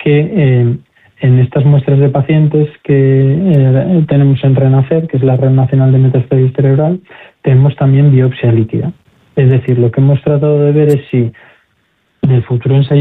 que en estas muestras de pacientes que tenemos en RENACER, que es la Red Nacional de Metástasis Cerebral, tenemos también biopsia líquida. Es decir, lo que hemos tratado de ver es si en el futuro ensayo